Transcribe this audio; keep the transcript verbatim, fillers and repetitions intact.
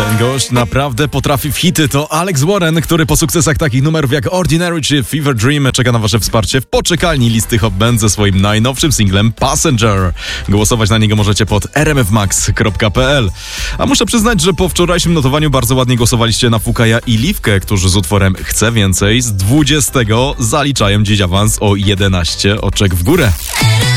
Ten gość naprawdę potrafi w hity. To Alex Warren, który po sukcesach takich numerów jak Ordinary czy Fever Dream czeka na wasze wsparcie w poczekalni listy Hot Band ze swoim najnowszym singlem Passenger. Głosować na niego możecie pod r m f max kropka p l. A muszę przyznać, że po wczorajszym notowaniu bardzo ładnie głosowaliście na Fukaja i Liwkę, którzy z utworem Chcę Więcej z dwudziestego zaliczają dziś awans o jedenaście oczek w górę.